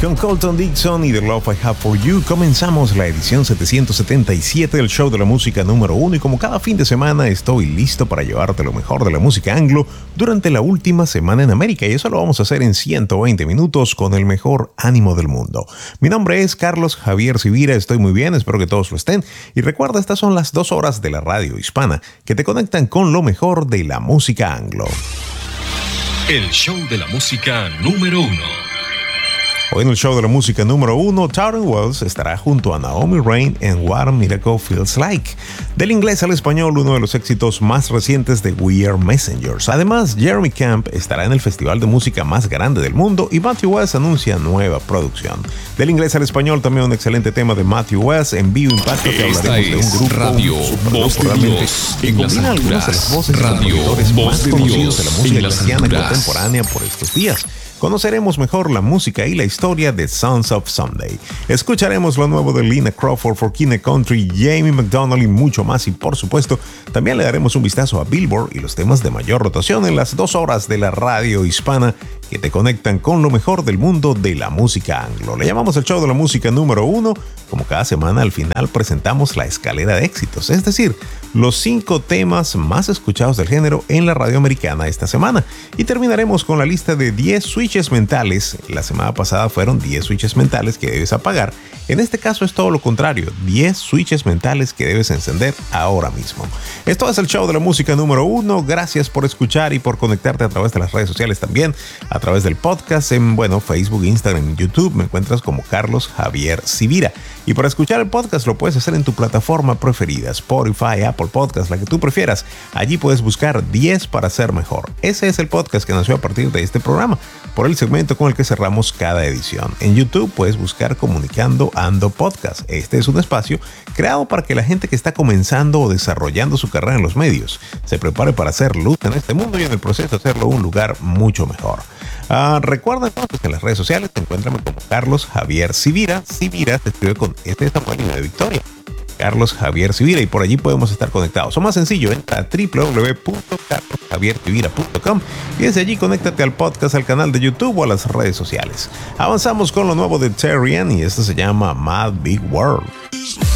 Con Colton Dixon y The Love I Have For You comenzamos la edición 777 del show de la música número 1 y como cada fin de semana estoy listo para llevarte lo mejor de la música anglo durante la última semana en América y eso lo vamos a hacer en 120 minutos con el mejor ánimo del mundo. Mi nombre es Carlos Javier Sivira, estoy muy bien, espero que todos lo estén y recuerda, estas son las 2 horas de la radio hispana que te conectan con lo mejor de la música anglo. El show de la música número 1. Hoy en el show de la música número 1, Tauren Wells estará junto a Naomi Rain en What a Miracle Feels Like. Del inglés al español, uno de los éxitos más recientes de We Are Messengers. Además, Jeremy Camp estará en el festival de música más grande del mundo y Matthew West anuncia nueva producción. Del inglés al español, también un excelente tema de Matthew West en Vivo Impacto, que hablaremos de un grupo Radio Voz de Dios que combina algunas de las voces de los compositores más conocidos de la música cristiana contemporánea por estos días. Conoceremos mejor la música y la historia de Sons of Sunday. Escucharemos lo nuevo de Lina Crawford, For Kine Country, Jamie McDonald y mucho más. Y por supuesto, también le daremos un vistazo a Billboard y los temas de mayor rotación en las 2 horas de la radio hispana que te conectan con lo mejor del mundo de la música anglo. Le llamamos el show de la música número 1. Como cada semana, al final presentamos la escalera de éxitos, es decir, los 5 temas más escuchados del género en la radio americana esta semana. Y terminaremos con la lista de 10 switches mentales. La semana pasada fueron 10 switches mentales que debes apagar. En este caso es todo lo contrario, 10 switches mentales que debes encender ahora mismo. Esto es el show de la música número 1. Gracias por escuchar y por conectarte a través de las redes sociales también, a través del podcast en Facebook, Instagram y YouTube. Me encuentras como Carlos Javier Sivira. Y para escuchar el podcast lo puedes hacer en tu plataforma preferida, Spotify, Apple Podcast, la que tú prefieras. Allí puedes buscar 10 para ser mejor. Ese es el podcast que nació a partir de este programa, por el segmento con el que cerramos cada edición. En YouTube puedes buscar Comunicando Ando Podcast. Este es un espacio creado para que la gente que está comenzando o desarrollando su carrera en los medios se prepare para hacer luz en este mundo y en el proceso hacerlo un lugar mucho mejor. Recuerda entonces que en las redes sociales te encuentran como Carlos Javier Sivira. Sivira se escribe con este de Samuel y de Victoria. Carlos Javier Sivira, y por allí podemos estar conectados. O más sencillo, entra a www.carlosjaviersivira.com y desde allí conéctate al podcast, al canal de YouTube o a las redes sociales. Avanzamos con lo nuevo de Terry Ann y esto se llama Mad Big World.